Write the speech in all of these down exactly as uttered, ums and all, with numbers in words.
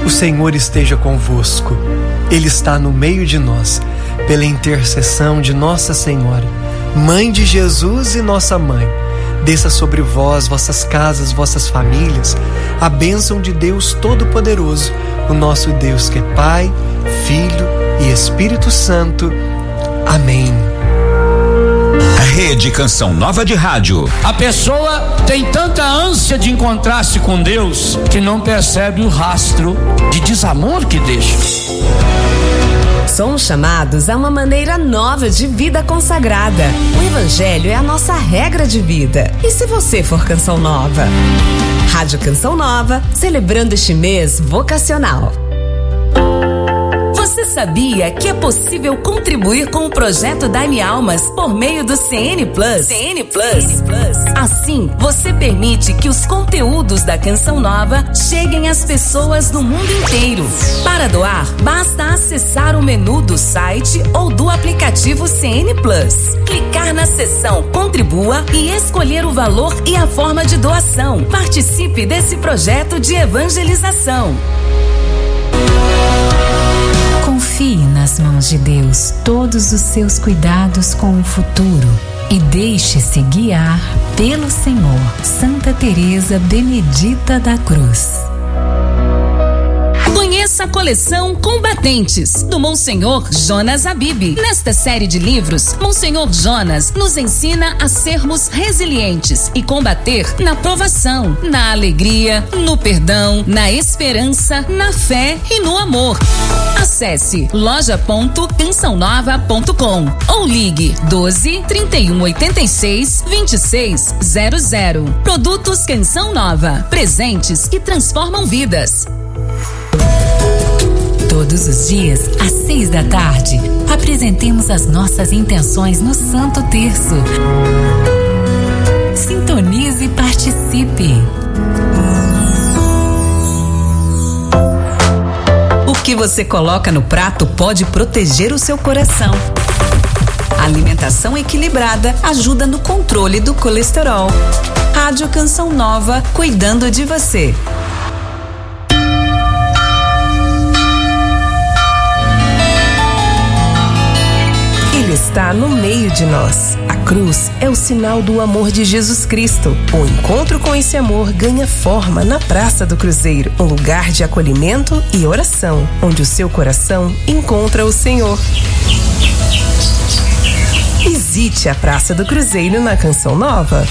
O Senhor esteja convosco. Ele está no meio de nós. Pela intercessão de Nossa Senhora, Mãe de Jesus e Nossa Mãe, desça sobre vós, vossas casas, vossas famílias, a bênção de Deus Todo-Poderoso, o nosso Deus que é Pai, Filho e Espírito Santo. Amém. Rede Canção Nova de Rádio. A pessoa tem tanta ânsia de encontrar-se com Deus que não percebe o rastro de desamor que deixa. Somos chamados a uma maneira nova de vida consagrada. O Evangelho é a nossa regra de vida. E se você for Canção Nova? Rádio Canção Nova, celebrando este mês vocacional. Você sabia que é possível contribuir com o projeto Dai-me Almas por meio do C N Plus? C N Plus. Assim, você permite que os conteúdos da Canção Nova cheguem às pessoas do mundo inteiro. Para doar, basta acessar o menu do site ou do aplicativo C N Plus, clicar na seção Contribua e escolher o valor e a forma de doação. Participe desse projeto de evangelização. Confie nas mãos de Deus todos os seus cuidados com o futuro e deixe-se guiar pelo Senhor. Santa Teresa Benedita da Cruz. Conheça a coleção Combatentes, do Monsenhor Jonas Habib. Nesta série de livros, Monsenhor Jonas nos ensina a sermos resilientes e combater na provação, na alegria, no perdão, na esperança, na fé e no amor. Acesse loja ponto canção nova ponto com ou ligue doze, trinta e um, oitenta e seis, vinte e seis zero zero. Produtos Canção Nova, presentes que transformam vidas. Todos os dias, às seis da tarde, apresentemos as nossas intenções no Santo Terço. Sintonize e participe. O que você coloca no prato pode proteger o seu coração. A alimentação equilibrada ajuda no controle do colesterol. Rádio Canção Nova, cuidando de você. Ele está no meio de nós. A cruz é o sinal do amor de Jesus Cristo. O encontro com esse amor ganha forma na Praça do Cruzeiro, um lugar de acolhimento e oração, onde o seu coração encontra o Senhor. Visite a Praça do Cruzeiro na Canção Nova.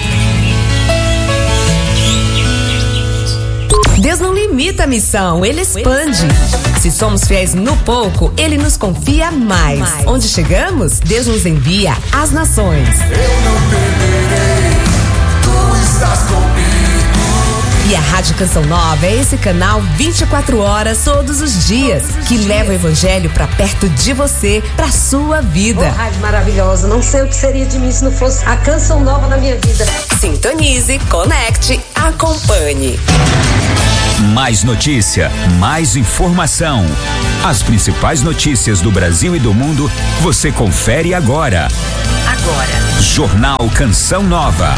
Deus não limita a missão, Ele expande. Se somos fiéis no pouco, Ele nos confia mais. mais. Onde chegamos, Deus nos envia às nações. Eu não temerei, Tu estás comigo. E a Rádio Canção Nova é esse canal vinte e quatro horas, todos os dias, todos os que dias. leva o Evangelho pra perto de você, pra sua vida. Oh, rádio maravilhosa, não sei o que seria de mim se não fosse a Canção Nova na minha vida. Sintonize, conecte, acompanhe. Mais notícia, mais informação. As principais notícias do Brasil e do mundo, você confere agora. Agora. Jornal Canção Nova.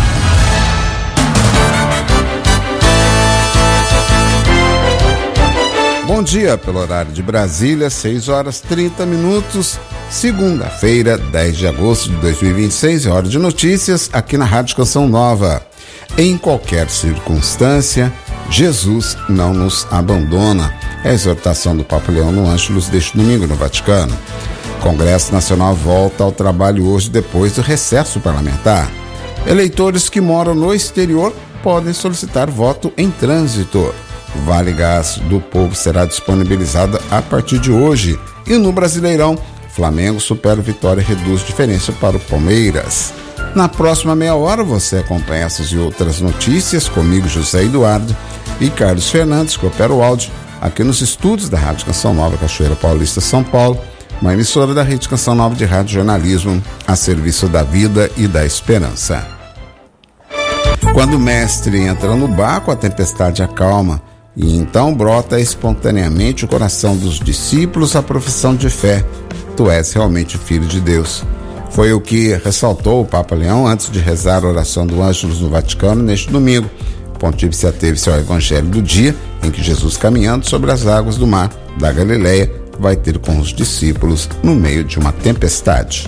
Bom dia, pelo horário de Brasília, seis horas trinta minutos, segunda-feira, dez de agosto de dois mil e vinte e seis, hora de notícias aqui na Rádio Canção Nova. Em qualquer circunstância, Jesus não nos abandona. É a exortação do Papa Leão no Ângelus deste domingo no Vaticano. O Congresso Nacional volta ao trabalho hoje depois do recesso parlamentar. Eleitores que moram no exterior podem solicitar voto em trânsito. O Vale Gás do Povo será disponibilizado a partir de hoje. E no Brasileirão, Flamengo supera o Vitória e reduz diferença para o Palmeiras. Na próxima meia hora você acompanha essas e outras notícias comigo, José Eduardo, e Carlos Fernandes, que opera o áudio aqui nos estúdios da Rádio Canção Nova, Cachoeira Paulista, São Paulo, uma emissora da Rede Canção Nova de Rádio Jornalismo a serviço da vida e da esperança. Quando o mestre entra no barco, a tempestade acalma e então brota espontaneamente o coração dos discípulos a profissão de fé: Tu és realmente filho de Deus. Foi o que ressaltou o Papa Leão antes de rezar a oração do Ângelus no Vaticano neste domingo, pontífice ateve-se ao evangelho do dia em que Jesus, caminhando sobre as águas do mar da Galileia, vai ter com os discípulos no meio de uma tempestade.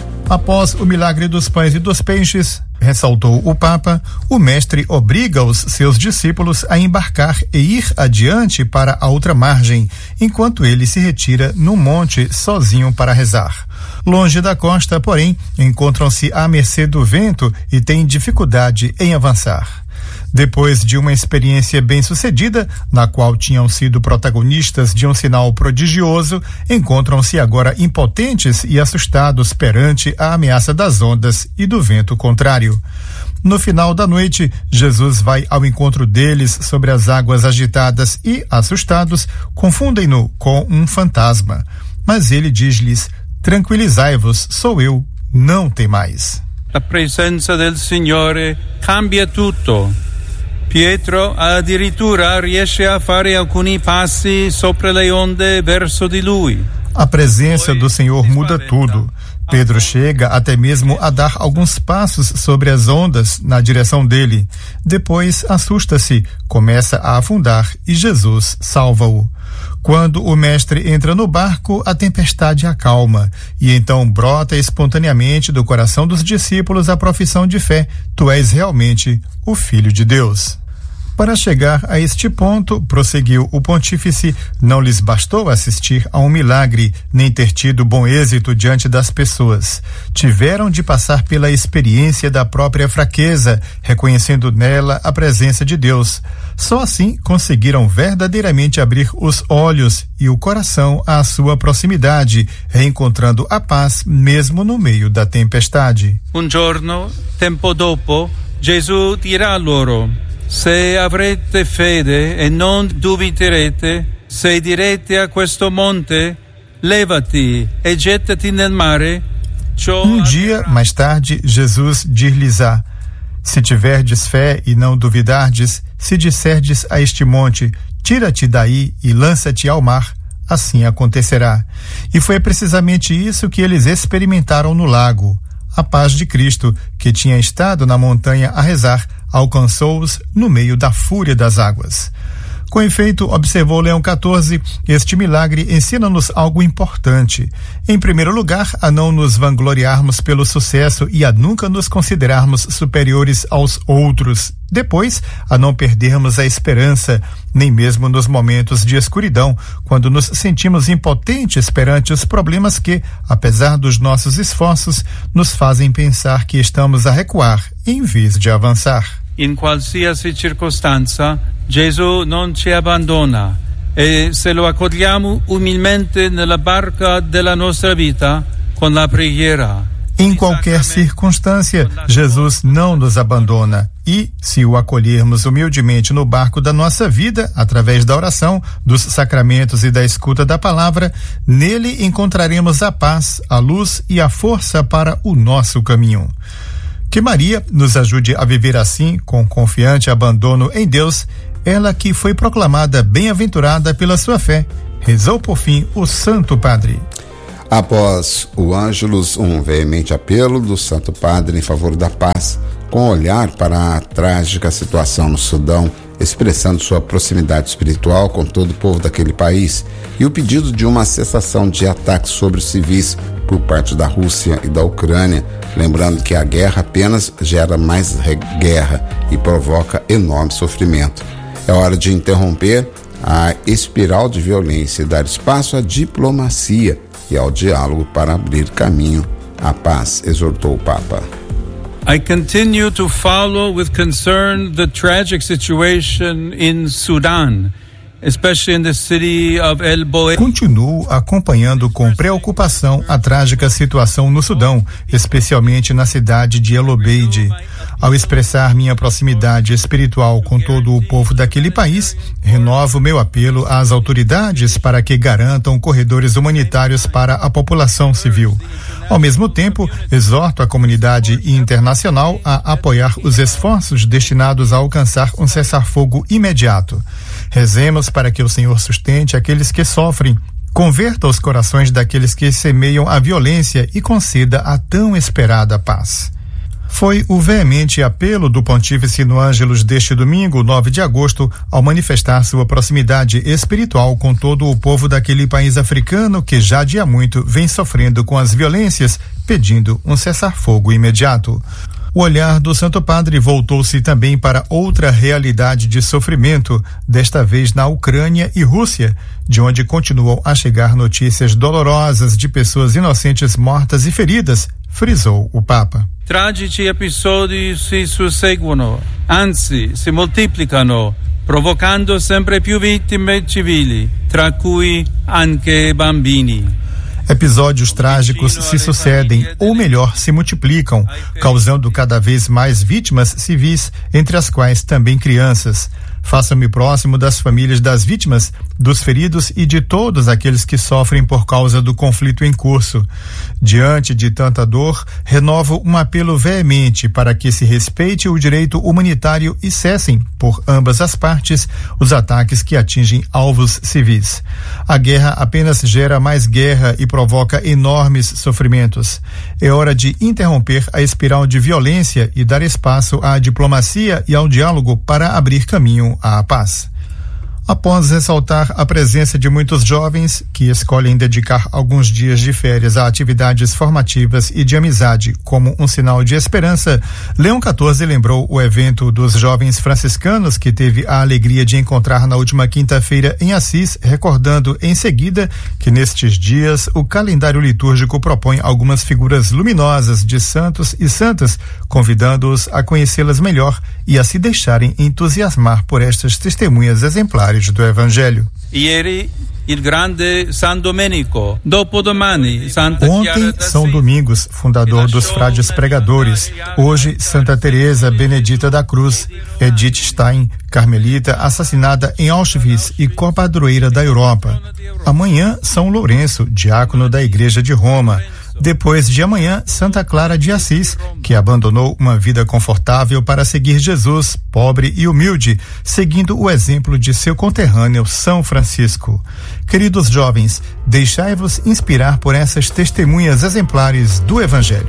Após o milagre dos pães e dos peixes, ressaltou o Papa, o mestre obriga os seus discípulos a embarcar e ir adiante para a outra margem, enquanto ele se retira no monte sozinho para rezar. Longe da costa, porém, encontram-se à mercê do vento e têm dificuldade em avançar. Depois de uma experiência bem-sucedida, na qual tinham sido protagonistas de um sinal prodigioso, encontram-se agora impotentes e assustados perante a ameaça das ondas e do vento contrário. No final da noite, Jesus vai ao encontro deles sobre as águas agitadas e, assustados, confundem-no com um fantasma. Mas ele diz-lhes: tranquilizai-vos, sou eu, não temais. La presenza del Signore cambia tutto. Pietro addirittura riesce a fare alcuni passi sopra le onde verso di lui. A presença do Senhor muda tudo. Pedro chega até mesmo a dar alguns passos sobre as ondas na direção dele. Depois assusta-se, começa a afundar e Jesus salva-o. Quando o mestre entra no barco, a tempestade acalma e então brota espontaneamente do coração dos discípulos a profissão de fé: tu és realmente o Filho de Deus. Para chegar a este ponto, prosseguiu o pontífice, não lhes bastou assistir a um milagre, nem ter tido bom êxito diante das pessoas. Tiveram de passar pela experiência da própria fraqueza, reconhecendo nela a presença de Deus. Só assim conseguiram verdadeiramente abrir os olhos e o coração à sua proximidade, reencontrando a paz mesmo no meio da tempestade. Un giorno, tempo dopo, Gesù dirà loro: se avrete fede e non dubiterete, se direte a questo monte, levati e gettati nel mare. Um dia mais tarde, Jesus dir-lhes-á: se tiverdes fé e não duvidardes, se disserdes a este monte, tira-te daí e lança-te ao mar, assim acontecerá. E foi precisamente isso que eles experimentaram no lago. A paz de Cristo, que tinha estado na montanha a rezar, alcançou-os no meio da fúria das águas. Com efeito, observou Leão quatorze, este milagre ensina-nos algo importante. Em primeiro lugar, a não nos vangloriarmos pelo sucesso e a nunca nos considerarmos superiores aos outros. Depois, a não perdermos a esperança, nem mesmo nos momentos de escuridão, quando nos sentimos impotentes perante os problemas que, apesar dos nossos esforços, nos fazem pensar que estamos a recuar em vez de avançar. In qualsiasi circostanza, Gesù non ci abbandona e se lo accogliamo umilmente nella barca della nostra vita con la preghiera. Em qualquer circunstância, Jesus não nos abandona e, se o acolhermos humildemente no barco da nossa vida, através da oração, dos sacramentos e da escuta da palavra, nele encontraremos a paz, a luz e a força para o nosso caminho. Que Maria nos ajude a viver assim, com confiante abandono em Deus, ela que foi proclamada bem-aventurada pela sua fé. Rezou por fim o Santo Padre. Após o Ângelus, um veemente apelo do Santo Padre em favor da paz, com olhar para a trágica situação no Sudão, expressando sua proximidade espiritual com todo o povo daquele país, e o pedido de uma cessação de ataques sobre os civis por parte da Rússia e da Ucrânia, lembrando que a guerra apenas gera mais guerra e provoca enorme sofrimento. É hora de interromper a espiral de violência e dar espaço à diplomacia e ao diálogo para abrir caminho à paz, exortou o Papa. I continue to follow with concern the tragic situation in Sudan, especially in the city of El Boe. Continuo acompanhando com preocupação a trágica situação no Sudão, especialmente na cidade de El Obeid. Ao expressar minha proximidade espiritual com todo o povo daquele país, renovo meu apelo às autoridades para que garantam corredores humanitários para a população civil. Ao mesmo tempo, exorto a comunidade internacional a apoiar os esforços destinados a alcançar um cessar-fogo imediato. Rezemos para que o Senhor sustente aqueles que sofrem, converta os corações daqueles que semeiam a violência e conceda a tão esperada paz. Foi o veemente apelo do Pontífice no Ângelus deste domingo, nove de agosto, ao manifestar sua proximidade espiritual com todo o povo daquele país africano que já de há muito vem sofrendo com as violências, pedindo um cessar-fogo imediato. O olhar do Santo Padre voltou-se também para outra realidade de sofrimento, desta vez na Ucrânia e Rússia, de onde continuam a chegar notícias dolorosas de pessoas inocentes mortas e feridas, frisou o Papa. Tragici episodi si susseguono, anzi si moltiplicano, provocando sempre più vittime civili, tra cui anche bambini. Episódios trágicos se sucedem, ou melhor, se multiplicam, causando cada vez mais vítimas civis, entre as quais também crianças. Faça-me próximo das famílias das vítimas, dos feridos e de todos aqueles que sofrem por causa do conflito em curso. Diante de tanta dor, renovo um apelo veemente para que se respeite o direito humanitário e cessem, por ambas as partes, os ataques que atingem alvos civis. A guerra apenas gera mais guerra e provoca enormes sofrimentos. É hora de interromper a espiral de violência e dar espaço à diplomacia e ao diálogo para abrir caminho à paz. Após ressaltar a presença de muitos jovens que escolhem dedicar alguns dias de férias a atividades formativas e de amizade como um sinal de esperança, Leão quatorze lembrou o evento dos jovens franciscanos que teve a alegria de encontrar na última quinta-feira em Assis, recordando em seguida que nestes dias o calendário litúrgico propõe algumas figuras luminosas de santos e santas, convidando-os a conhecê-las melhor e a se deixarem entusiasmar por estas testemunhas exemplares do Evangelho. Ieri il grande San Domenico, dopodomani Santa Ontem, São Domingos, fundador dos frades pregadores. Hoje, Santa Teresa Benedita da Cruz, Edith Stein, carmelita, assassinada em Auschwitz e copadroeira da Europa. Amanhã, São Lourenço, diácono da Igreja de Roma. Depois de amanhã, Santa Clara de Assis, que abandonou uma vida confortável para seguir Jesus, pobre e humilde, seguindo o exemplo de seu conterrâneo São Francisco. Queridos jovens, deixai-vos inspirar por essas testemunhas exemplares do Evangelho.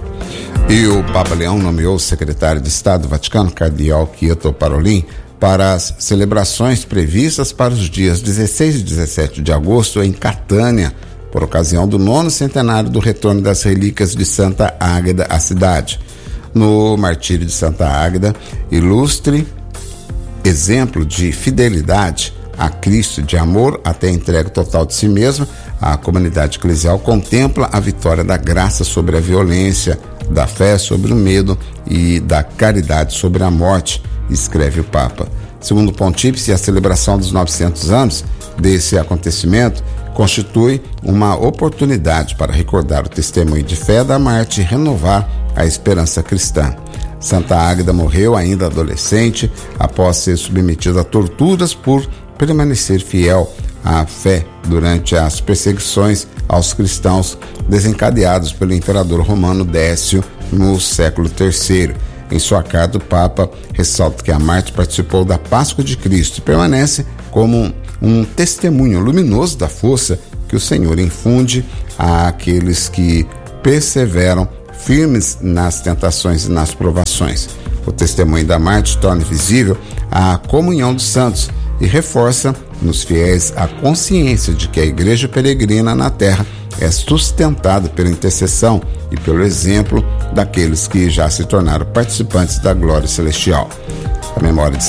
E o Papa Leão nomeou o secretário de Estado do Vaticano, Cardeal Pietro Parolin, para as celebrações previstas para os dias dezesseis e dezessete de agosto em Catânia, por ocasião do nono centenário do retorno das relíquias de Santa Águeda à cidade. No martírio de Santa Águeda, ilustre exemplo de fidelidade a Cristo, de amor até a entrega total de si mesma, a comunidade eclesial contempla a vitória da graça sobre a violência, da fé sobre o medo e da caridade sobre a morte, escreve o Papa. Segundo o Pontífice, a celebração dos novecentos anos desse acontecimento constitui uma oportunidade para recordar o testemunho de fé da Marte e renovar a esperança cristã. Santa Águeda morreu ainda adolescente após ser submetida a torturas por permanecer fiel à fé durante as perseguições aos cristãos desencadeados pelo imperador romano Décio no século terceiro. Em sua carta, o Papa ressalta que a Marte participou da Páscoa de Cristo e permanece como um testemunho luminoso da força que o Senhor infunde àqueles que perseveram firmes nas tentações e nas provações. O testemunho da Marte torna visível a comunhão dos santos e reforça nos fiéis a consciência de que a Igreja peregrina na Terra é sustentada pela intercessão e pelo exemplo daqueles que já se tornaram participantes da glória celestial. A memória de